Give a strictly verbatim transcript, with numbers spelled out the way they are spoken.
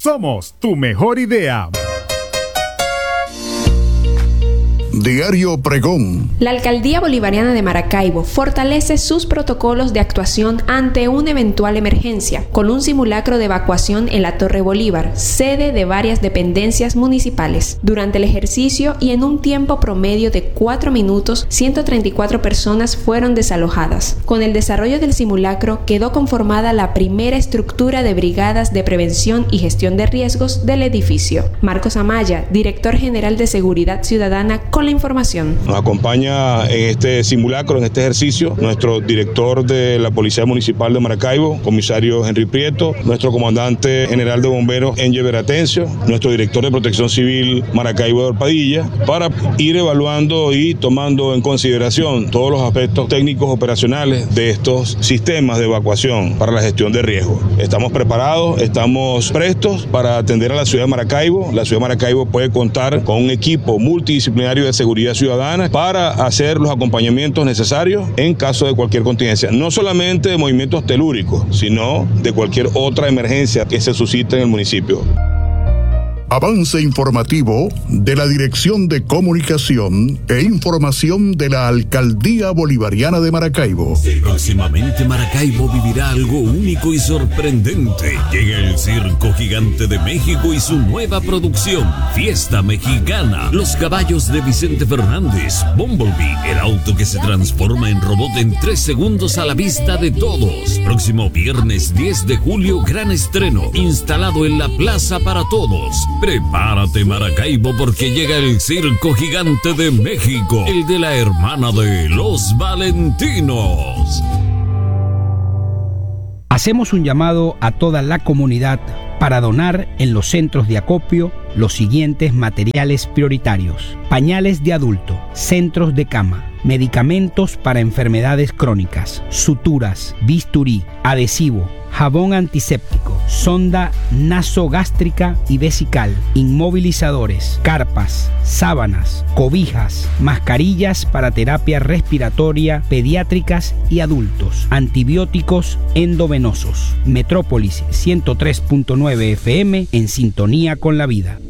Somos tu mejor idea. Diario Pregón. La Alcaldía Bolivariana de Maracaibo fortalece sus protocolos de actuación ante una eventual emergencia, con un simulacro de evacuación en la Torre Bolívar, sede de varias dependencias municipales. Durante el ejercicio y en un tiempo promedio de cuatro minutos, ciento treinta y cuatro personas fueron desalojadas. Con el desarrollo del simulacro quedó conformada la primera estructura de brigadas de prevención y gestión de riesgos del edificio. Marcos Amaya, director general de Seguridad Ciudadana, con la información. Nos acompaña en este simulacro, en este ejercicio, nuestro director de la Policía Municipal de Maracaibo, comisario Henry Prieto, nuestro comandante general de bomberos, Enge Veratencio, nuestro director de Protección Civil, Maracaibo de Padilla, para ir evaluando y tomando en consideración todos los aspectos técnicos operacionales de estos sistemas de evacuación para la gestión de riesgo. Estamos preparados, estamos prestos para atender a la ciudad de Maracaibo. La ciudad de Maracaibo puede contar con un equipo multidisciplinario de seguridad ciudadana para hacer los acompañamientos necesarios en caso de cualquier contingencia, no solamente de movimientos telúricos, sino de cualquier otra emergencia que se suscite en el municipio. Avance informativo de la Dirección de Comunicación e Información de la Alcaldía Bolivariana de Maracaibo. Próximamente Maracaibo vivirá algo único y sorprendente. Llega el Circo Gigante de México y su nueva producción, Fiesta Mexicana. Los caballos de Vicente Fernández, Bumblebee, el auto que se transforma en robot en tres segundos a la vista de todos. Próximo viernes diez de julio, gran estreno, instalado en la Plaza para Todos. Prepárate, Maracaibo, porque llega el Circo Gigante de México, el de la hermana de los Valentinos. Hacemos un llamado a toda la comunidad para donar en los centros de acopio los siguientes materiales prioritarios: pañales de adulto, centros de cama, medicamentos para enfermedades crónicas, suturas, bisturí, adhesivo, jabón antiséptico, sonda nasogástrica y vesical, inmovilizadores, carpas, sábanas, cobijas, mascarillas para terapia respiratoria, pediátricas y adultos, antibióticos endovenosos. Metrópolis ciento tres punto nueve F M, en sintonía con la vida.